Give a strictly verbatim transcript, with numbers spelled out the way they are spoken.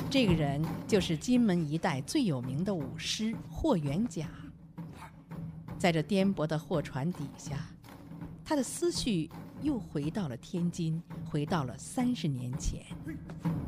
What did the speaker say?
这个人就是金门一带最有名的武师霍元甲。在这颠簸的货船底下，他的思绪又回到了天津，回到了三十年前。